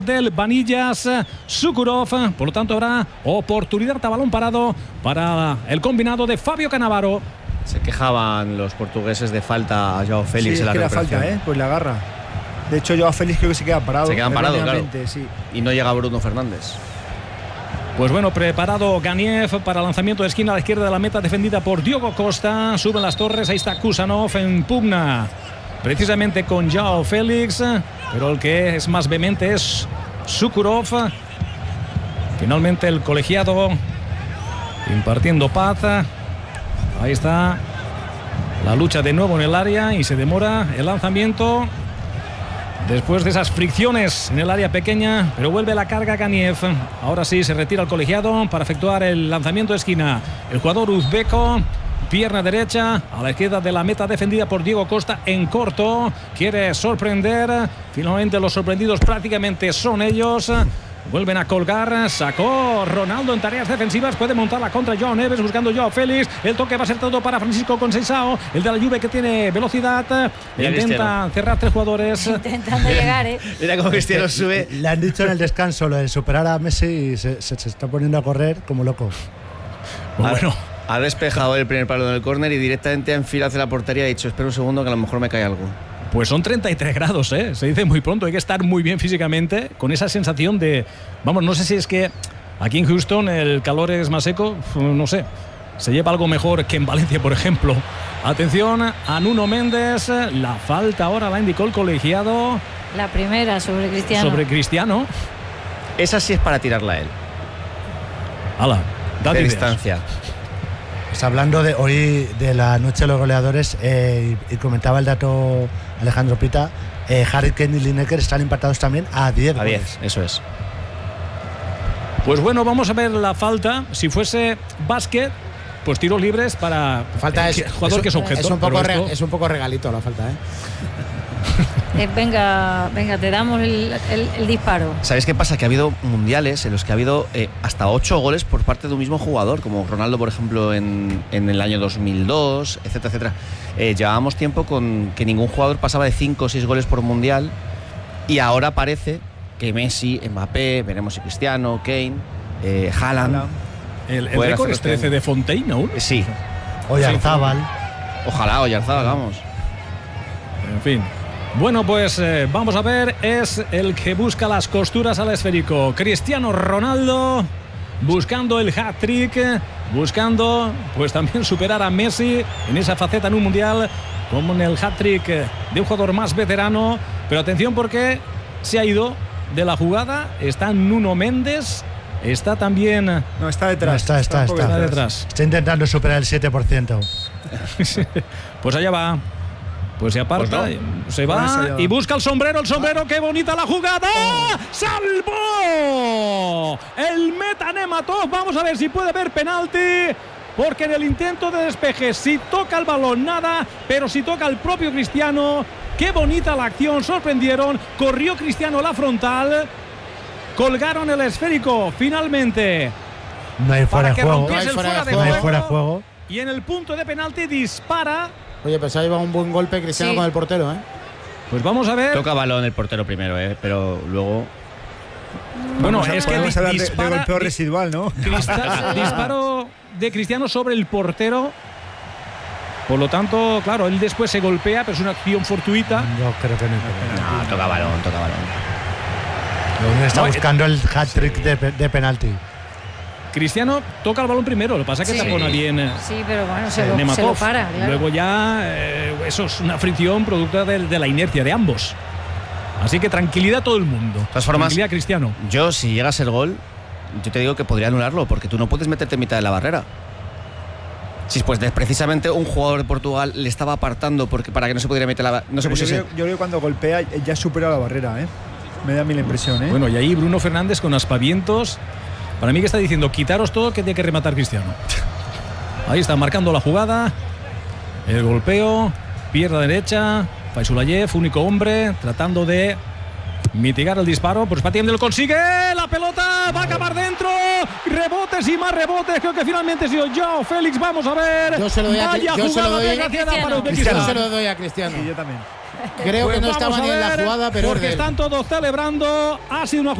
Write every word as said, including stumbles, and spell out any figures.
del Vanillas Sukurov. Por lo tanto habrá oportunidad a balón parado para el combinado de Fabio Cannavaro. Se quejaban los portugueses de falta a Joao Félix. Sí, en la es que era recuperación. falta, ¿eh? Pues la agarra. De hecho, Joao Félix creo que se queda parado. Se quedan parados, claro. Sí. Y no llega Bruno Fernández. Pues bueno, preparado Ganiev para lanzamiento de esquina a la izquierda de la meta, defendida por Diogo Costa. Suben las torres, ahí está Kusanov en pugna precisamente con Joao Félix, pero el que es más vehemente es Sukurov. Finalmente el colegiado impartiendo paz. Ahí está la lucha de nuevo en el área y se demora el lanzamiento después de esas fricciones en el área pequeña, pero vuelve la carga Ganiev. Ahora sí se retira el colegiado para efectuar el lanzamiento de esquina. El jugador uzbeco, pierna derecha a la izquierda de la meta, defendida por Diego Costa en corto. Quiere sorprender. Finalmente los sorprendidos prácticamente son ellos. Vuelven a colgar, sacó Ronaldo en tareas defensivas, puede montar la contra Joao Neves buscando Joao Félix, el toque va a ser todo para Francisco Conceição, el de la Juve que tiene velocidad, Mira, intenta Cristiano. cerrar tres jugadores. Intentando llegar, ¿eh? Mira cómo Cristiano sube. Le han dicho en el descanso lo de superar a Messi y se, se, se está poniendo a correr como loco. Pues bueno, Ha despejado el primer palo del córner y directamente ha enfilado hacia la portería. Ha dicho, espera un segundo que a lo mejor me cae algo. pues son treinta y tres grados, ¿eh? Se dice muy pronto, hay que estar muy bien físicamente, con esa sensación de, vamos, no sé si es que aquí en Houston el calor es más seco, no sé, se lleva algo mejor que en Valencia, por ejemplo. Atención a Nuno Méndez, la falta ahora la indicó el colegiado. La primera sobre Cristiano. Sobre Cristiano. Esa sí es para tirarla a él. Hala, date De ideas. distancia. Pues hablando de hoy de la noche de los goleadores, eh, y, y comentaba el dato Alejandro Pita, eh, Harry Kane y Lineker están empatados también a diez A diez, goles. eso es. Pues bueno, vamos a ver la falta. Si fuese básquet, pues tiros libres para Falta el es, jugador es, que es objeto. es un poco pero re- esto- es un poco regalito la falta, ¿eh? Eh, venga, venga, te damos el, el- el disparo. ¿Sabéis qué pasa? Que ha habido mundiales en los que ha habido eh, hasta ocho goles por parte de un mismo jugador, como Ronaldo, por ejemplo, en, en el año dos mil dos, etcétera, etcétera. Eh, llevábamos tiempo con que ningún jugador pasaba de cinco o seis goles por mundial y ahora parece que Messi, Mbappé, veremos si Cristiano, Kane, eh, Haaland. Haaland. el el Puede récord hacer es trece de Fontaine aún. Eh, Sí, Oyarzábal. ojalá Oyarzabal, vamos. En fin. Bueno, pues eh, vamos a ver, es el que busca las costuras al esférico. Cristiano Ronaldo buscando el hat-trick, buscando pues también superar a Messi en esa faceta en un mundial, como en el hat-trick de un jugador más veterano. Pero atención porque se ha ido de la jugada, está Nuno Méndez, está también... No, está detrás. No, está, está, un poco está. Está detrás. Está intentando superar el siete por ciento. Pues allá va. Pues se aparta, Pues se Pues va allá va. y busca el sombrero, el sombrero, qué bonita la jugada. ¡Salvó! El meta Nematov, vamos a ver si puede ver penalti. Porque en el intento de despeje, si toca el balón, nada, pero si toca el propio Cristiano, qué bonita la acción, sorprendieron, corrió Cristiano a la frontal, colgaron el esférico, finalmente, No hay fuera para de que juego. rompiese el No hay fuera fuera de de No hay juego. fuera de juego. Y en el punto de penalti dispara. Oye, pues ahí va un buen golpe Cristiano Sí. con el portero, ¿eh? Pues vamos a ver. Toca balón el portero primero, eh, pero luego... Bueno, Vamos a- es que podemos hablar de- de, dispara- golpeo di- residual, ¿no? Crista- disparo de Cristiano sobre el portero. Por lo tanto, claro, él después se golpea, pero es una acción fortuita. Yo creo que no. Pero No, toca balón, toca balón. lo único que está No, buscando el hat-trick de, pe- de penalti. Cristiano toca el balón primero, lo que pasa es que Sí. tapona bien eh, Sí, pero bueno, se, lo, Nematov. se lo para, claro. Luego ya eh, eso es una fricción producto de, de la inercia de ambos. Así que tranquilidad a todo el mundo. De todas formas- tranquilidad, Cristiano. Yo, si llegas el gol, yo te digo que podría anularlo, porque tú no puedes meterte en mitad de la barrera. Si pues de- precisamente un jugador de Portugal le estaba apartando porque para que no se pudiera meter la ba- no se Pero yo, pusiese. creo, yo creo que cuando golpea ya supera la barrera, ¿eh? Me da a mí la impresión, ¿eh? Bueno, y ahí Bruno Fernández con aspavientos. Para mí que está diciendo, quitaros todo que tiene que rematar Cristiano. Ahí está marcando la jugada. El golpeo. Pierna derecha. Faisulayev, único hombre, tratando de mitigar el disparo. Pues prácticamente lo consigue. La pelota va a acabar dentro. Rebotes y más rebotes. Creo que finalmente ha sido Joao Félix. Vamos a ver. Yo se lo doy a- Vaya yo se lo jugada doy- desgraciada para Cristiano. Uzbekistán. Yo se lo doy a Cristiano. Sí, yo también. Creo Pues que no vamos estaba a ni en la ver, jugada, pero porque es de él. están todos celebrando. Ha sido una